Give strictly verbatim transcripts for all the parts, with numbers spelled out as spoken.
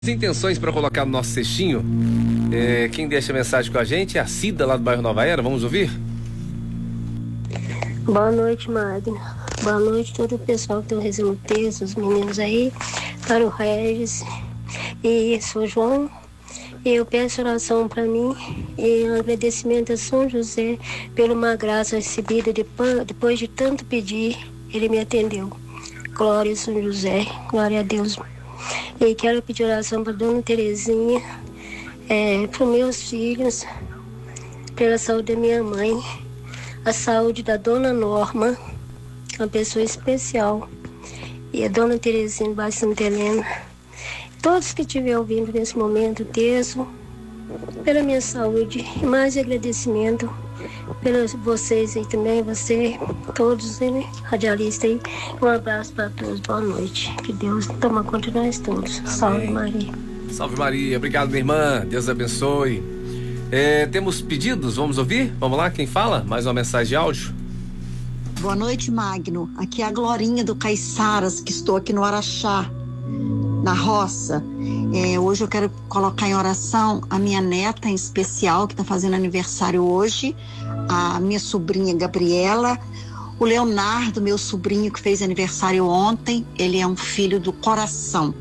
Intenções para colocar no nosso cestinho. É, quem deixa mensagem com a gente é a Cida, lá do bairro Nova Era. Vamos ouvir? Boa noite, Magno. Boa noite a todo o pessoal que tem o resumo texto, os meninos aí, para o Regis e São João. Eu peço oração para mim e um agradecimento a São José pela uma graça recebida depois de tanto pedir, ele me atendeu. Glória a São José, glória a Deus. E quero pedir oração para Dona Terezinha, é, para os meus filhos, pela saúde da minha mãe, a saúde da Dona Norma, uma pessoa especial, e a Dona Terezinha Baixo Santa Helena. Todos que estiverem ouvindo nesse momento o texto, pela minha saúde, e mais agradecimento pelos vocês aí também, você, todos, né, radialistas aí. Um abraço para todos, boa noite. Que Deus toma conta de nós todos. Amém. Salve Maria. Salve Maria, obrigado minha irmã, Deus abençoe. É, temos pedidos, vamos ouvir? Vamos lá, quem fala? Mais uma mensagem de áudio. Boa noite, Magno. Aqui é a Glorinha do Caiçaras, que estou aqui no Araxá, na roça. É, hoje eu quero colocar em oração a minha neta em especial, que está fazendo aniversário hoje, a minha sobrinha Gabriela, o Leonardo, meu sobrinho, que fez aniversário ontem. Ele é um filho do coração.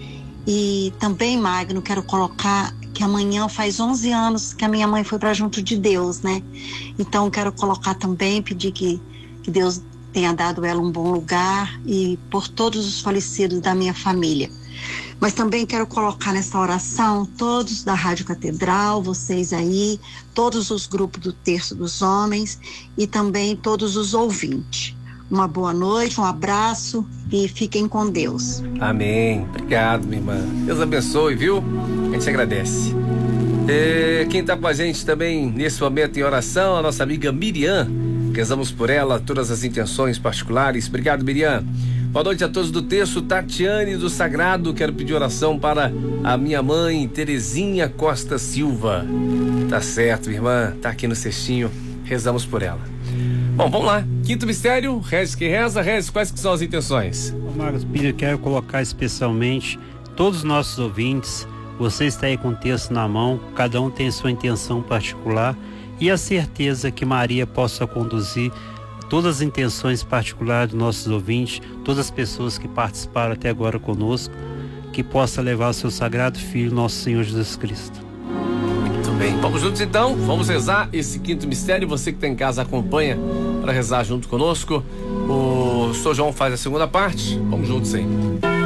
E também, Magno, quero colocar que amanhã faz onze anos que a minha mãe foi para junto de Deus, né? Então quero colocar também, pedir que, que Deus tenha dado ela um bom lugar, e por todos os falecidos da minha família. Mas também quero colocar nessa oração todos da Rádio Catedral, vocês aí, todos os grupos do Terço dos Homens e também todos os ouvintes. Uma boa noite, um abraço e fiquem com Deus. Amém. Obrigado, minha irmã. Deus abençoe, viu? A gente agradece. É, quem está com a gente também nesse momento em oração, a nossa amiga Miriam. Rezamos por ela, todas as intenções particulares. Obrigado, Miriam. Boa noite a todos do texto. Tatiane do Sagrado, quero pedir oração para a minha mãe, Terezinha Costa Silva. Tá certo, minha irmã, tá aqui no cestinho, rezamos por ela. Bom, vamos lá. Quinto mistério, Regis que reza. Regis, quais que são as intenções? Marcos Pires, eu quero colocar especialmente todos os nossos ouvintes. Você está aí com o texto na mão, cada um tem sua intenção particular, e a certeza que Maria possa conduzir todas as intenções particulares dos nossos ouvintes, todas as pessoas que participaram até agora conosco, que possa levar o seu sagrado Filho, nosso Senhor Jesus Cristo. Muito bem, vamos juntos então, vamos rezar esse quinto mistério. Você que está em casa acompanha para rezar junto conosco. O São João faz a segunda parte, vamos juntos aí.